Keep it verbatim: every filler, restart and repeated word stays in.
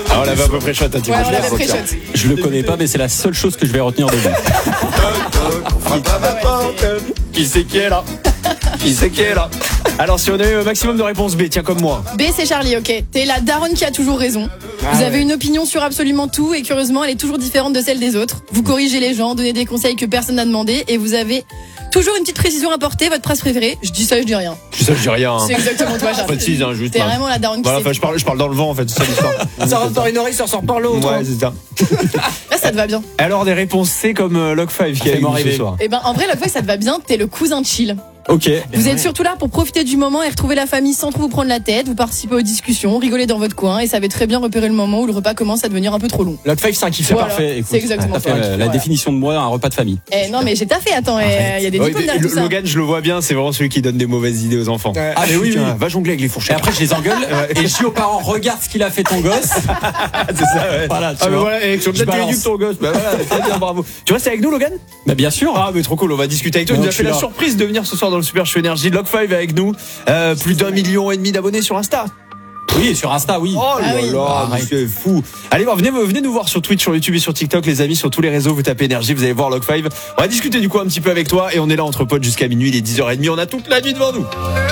Ah, on l'avait à peu près shot, hein, Ouais, on l'avait pré-shot. Je le connais pas, mais c'est la seule chose que je vais retenir de lui. Qui c'est qui est là? Qui c'est qui est là? Alors, si on a eu un maximum de réponses B, tiens, comme moi. B, c'est Charlie, ok. T'es la daronne qui a toujours raison. Ah Vous ouais. avez une opinion sur absolument tout et curieusement, elle est toujours différente de celle des autres. Vous corrigez les gens, donnez des conseils que personne n'a demandé et vous avez toujours une petite précision à porter. Votre phrase préférée, je dis ça, je dis rien. Je dis ça, je dis rien. Hein. C'est exactement toi, Charlie. Précise, hein, juste. T'es hein. vraiment la daronne qui Voilà, sait. enfin, je parle, je parle dans le vent, en fait, c'est ça l'histoire. Ça rentre par une oreille, ça ressort par l'autre. Ouais, c'est ça. Là, ça te va bien. Alors, des réponses C comme euh, Log cinq qui a Fais-moi eu ce rêver. soir. Eh ben, en vrai, la fois, ça te va bien. T'es le cousin de chill. Ok. Vous êtes surtout là pour profiter du moment et retrouver la famille sans trop vous prendre la tête. Vous participez aux discussions, rigolez dans votre coin et savez très bien repérer le moment où le repas commence à devenir un peu trop long. Log cinq, c'est un kiff. C'est Voilà. parfait. Écoute, C'est exactement t'as fait ça. la, la Voilà. définition de moi, un repas de famille. Eh non, mais j'ai taffé. Attends, il y a des Ouais, diplômes derrière le- tout ça. Logan, je le vois bien, c'est vraiment celui qui donne des mauvaises idées aux enfants. Ouais. Ah, mais oui, Putain, oui. va jongler avec les Et fourchettes. après, je les engueule et je dis aux parents, regarde ce qu'il a fait ton gosse. c'est ça, ouais. Voilà, tu Ah, mais vois. voilà, et sur le Je chat, t'es balance. éduque ton gosse. Bah voilà, très bien, bravo. Tu restes avec nous, Logan? Bah, bien sûr. Ah, mais trop cool, on va discuter avec toi. Il Non, nous a je fait suis la là. surprise de venir ce soir dans le Super Show Énergie. Log cinq avec nous. Euh, plus d'un million et demi d'abonnés sur Insta. Oui, sur Insta, oui. Oh là Ah oui. là, Arrête. c'est fou. Allez voir, venez, venez nous voir sur Twitch, sur YouTube et sur TikTok, les amis, sur tous les réseaux. Vous tapez Énergie, vous allez voir Log cinq. On va discuter du coup un petit peu avec toi et on est là entre potes jusqu'à minuit, il est dix heures trente. On a toute la nuit devant nous.